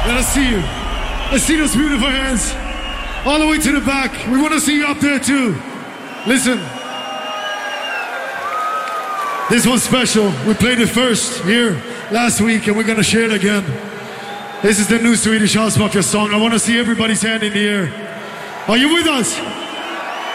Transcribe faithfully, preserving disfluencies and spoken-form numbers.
Let us see you. Let's see those beautiful hands. All the way to the back. We want to see you up there too. Listen. This one's special. We played it first here last week and we're going to share it again. This is the new Swedish House Mafia song. I want to see everybody's hand in the air. Are you with us?